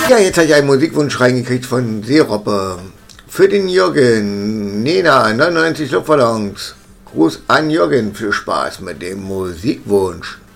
Ja, jetzt habe ich einen Musikwunsch reingekriegt von Seeroppe. Für den Jürgen, Nena, 99 Luftballons. Gruß an Jürgen, viel Spaß mit dem Musikwunsch.